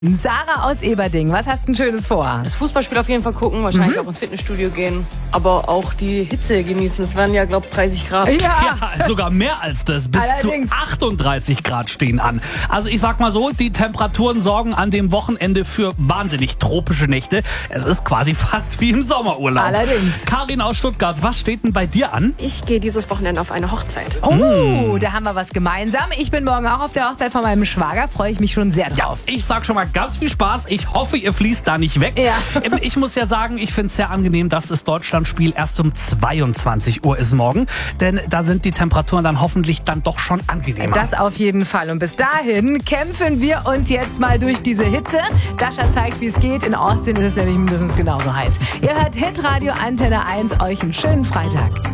Sarah aus Eberding, was hast du denn Schönes vor? Das Fußballspiel auf jeden Fall gucken, wahrscheinlich auch ins Fitnessstudio gehen, aber auch die Hitze genießen. Es werden ja, glaube ich, 30 Grad. Ja, sogar mehr als das. Bis Allerdings. zu 38 Grad stehen an. Also ich sag mal so, die Temperaturen sorgen an dem Wochenende für wahnsinnig tropische Nächte. Es ist quasi fast wie im Sommerurlaub. Allerdings. Karin aus Stuttgart, was steht denn bei dir an? Ich gehe dieses Wochenende auf eine Hochzeit. Oh, da haben wir was gemeinsam. Ich bin morgen auch auf der Hochzeit von meinem Schwager, freue ich mich schon sehr drauf. Ich sag schon mal ganz viel Spaß. Ich hoffe, ihr fließt da nicht weg. Ja. Ich muss ja sagen, ich finde es sehr angenehm, dass das Deutschlandspiel erst um 22 Uhr ist morgen. Denn da sind die Temperaturen dann hoffentlich dann doch schon angenehmer. Das auf jeden Fall. Und bis dahin kämpfen wir uns jetzt mal durch diese Hitze. Dasha zeigt, wie es geht. In Austin ist es nämlich mindestens genauso heiß. Ihr hört Hitradio Antenne 1. Euch einen schönen Freitag.